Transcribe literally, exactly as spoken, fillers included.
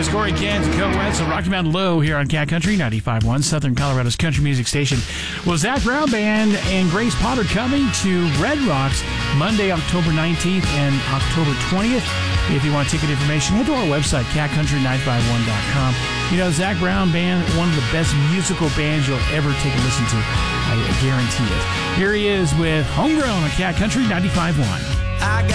It's Corey Kent and Coe West of Rocky Mountain Low here on Cat Country ninety-five point one, Southern Colorado's country music station. Well, Zach Brown Band and Grace Potter coming to Red Rocks Monday, October nineteenth and October twentieth. If you want ticket information, head to our website, cat country nine five one dot com. You know, Zach Brown Band, one of the best musical bands you'll ever take a listen to. I guarantee it. Here he is with Homegrown on Cat Country ninety-five point one.